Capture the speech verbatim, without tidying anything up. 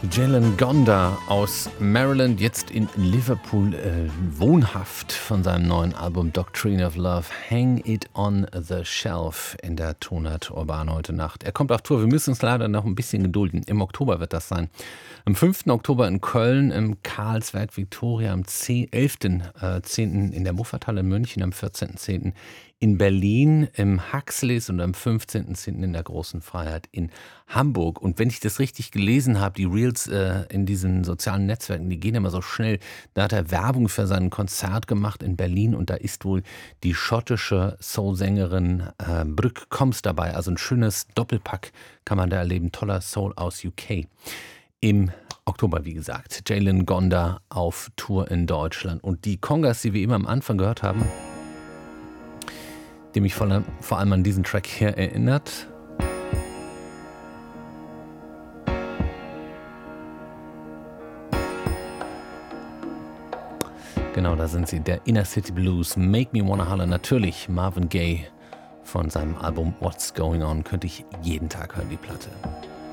Jalen Gonda aus Maryland, jetzt in Liverpool äh, wohnhaft, von seinem neuen Album Doctrine of Love, Hang It on the Shelf in der Tonart Urban heute Nacht. Er kommt auf Tour, wir müssen uns leider noch ein bisschen gedulden. Im Oktober wird das sein. Am fünften Oktober in Köln, im Karlswerk Victoria, am elften zehnten in der Muffathalle in München, am vierzehnten zehnten in Berlin, im Huxleys und am fünfzehnten zehnten in der Großen Freiheit in Hamburg. Und wenn ich das richtig gelesen habe, die Reels äh, in diesen sozialen Netzwerken, die gehen immer so schnell. Da hat er Werbung für sein Konzert gemacht in Berlin und da ist wohl die schottische Soul-Sängerin äh, Brooke Combs dabei. Also ein schönes Doppelpack kann man da erleben. Toller Soul aus U K. Im Oktober, wie gesagt, Jalen Gonda auf Tour in Deutschland. Und die Congas, die wir eben am Anfang gehört haben, die mich vor allem, vor allem an diesen Track hier erinnert. Genau, da sind sie. Der Inner City Blues, Make Me Wanna Holler. Natürlich Marvin Gaye von seinem Album What's Going On. Könnte ich jeden Tag hören, die Platte.